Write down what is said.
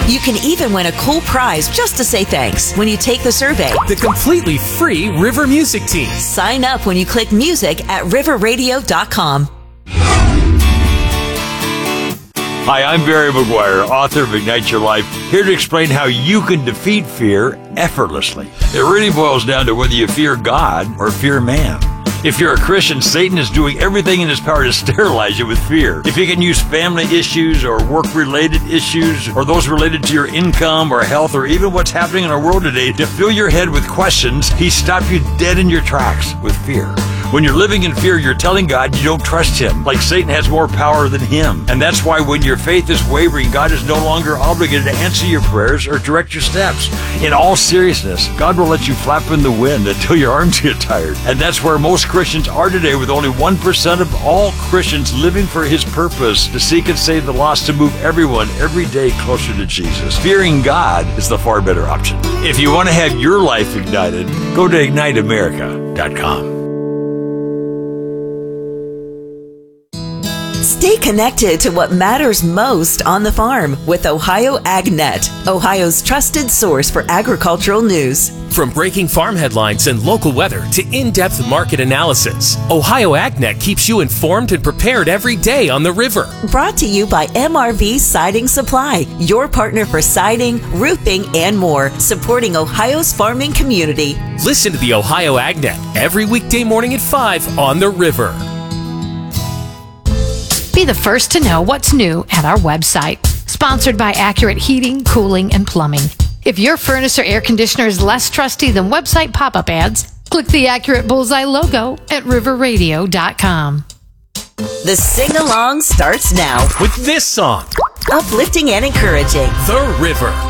You can even win a cool prize just to say thanks when you take the survey. The completely free River Music Team. Sign up when you click music at riverradio.com. Hi, I'm Barry McGuire, author of Ignite Your Life, here to explain how you can defeat fear effortlessly. It really boils down to whether you fear God or fear man. If you're a Christian, Satan is doing everything in his power to sterilize you with fear. If he can use family issues or work-related issues or those related to your income or health or even what's happening in our world today to fill your head with questions, he stopped you dead in your tracks with fear. When you're living in fear, you're telling God you don't trust him, like Satan has more power than him. And that's why when your faith is wavering, God is no longer obligated to answer your prayers or direct your steps. In all seriousness, God will let you flap in the wind until your arms get tired. And that's where most Christians are today, with only 1% of all Christians living for his purpose, to seek and save the lost, to move everyone every day closer to Jesus. Fearing God is the far better option. If you want to have your life ignited, go to IgniteAmerica.com. Stay connected to what matters most on the farm with Ohio AgNet, Ohio's trusted source for agricultural news. From breaking farm headlines and local weather to in-depth market analysis, Ohio AgNet keeps you informed and prepared every day on the river. Brought to you by MRV Siding Supply, your partner for siding, roofing, and more, supporting Ohio's farming community. Listen to the Ohio AgNet every weekday morning at 5 on the river. Be the first to know what's new at our website. Sponsored by Accurate Heating, Cooling, and Plumbing. If your furnace or air conditioner is less trusty than website pop-up ads, click the Accurate Bullseye logo at riverradio.com. The sing-along starts now with this song. Uplifting and encouraging. The River.